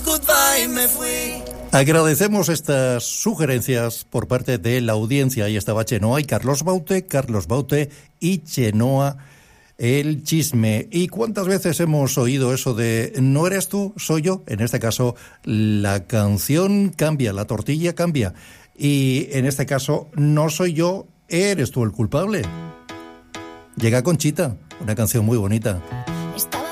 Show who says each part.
Speaker 1: goodbye y me fui.
Speaker 2: Agradecemos estas sugerencias por parte de la audiencia. Ahí estaba Chenoa y Carlos Baute y Chenoa el chisme. ¿Y cuántas veces hemos oído eso de no eres tú, soy yo? En este caso, la canción cambia, la tortilla cambia. Y en este caso, no soy yo, eres tú el culpable. Llega Conchita, una canción muy bonita.